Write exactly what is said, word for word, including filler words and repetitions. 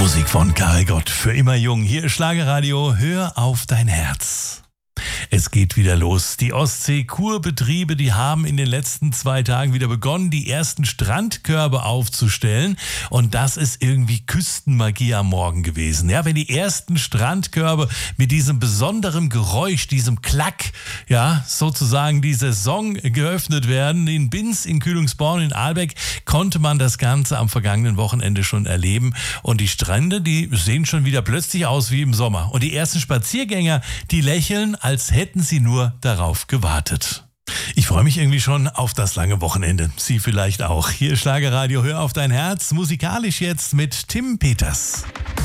Musik von Karel Gott, für immer jung. Hier ist Schlagerradio, hör auf dein Herz. Es geht wieder los. Die Ostsee-Kurbetriebe, die haben in den letzten zwei Tagen wieder begonnen, die ersten Strandkörbe aufzustellen. Und das ist irgendwie Küstenmagie am Morgen gewesen. Ja, wenn die ersten Strandkörbe mit diesem besonderen Geräusch, diesem Klack, ja, sozusagen die Saison geöffnet werden, in Binz, in Kühlungsborn, in Ahlbeck, konnte man das Ganze am vergangenen Wochenende schon erleben. Und die Strände, die sehen schon wieder plötzlich aus wie im Sommer. Und die ersten Spaziergänger, die lächeln, als hätten sie nur darauf gewartet. Ich freue mich irgendwie schon auf das lange Wochenende. Sie vielleicht auch. Hier ist Schlagerradio, hör auf dein Herz. Musikalisch jetzt mit Tim Peters.